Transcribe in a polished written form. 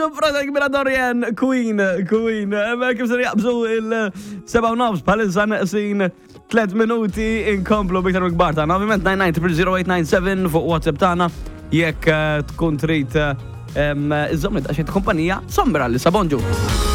Saboġġu Fredek Mira Dorian, Queen. Kif se jaqbżu il-7 bħalissa neqsin 3 minuti inkomplu biktar mikbar tagħna. Ovvjament 990-0897 fuq WhatsApp tagħna jekk tkun trid iżomm li kumpanija sombra li Sabonġu.